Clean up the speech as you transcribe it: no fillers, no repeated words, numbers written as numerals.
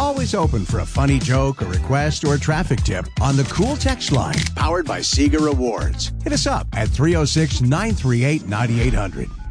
Always open for a funny joke, a request, or a traffic tip on the Cool Text line, powered by Sega Rewards. Hit us up at 306-938-9800.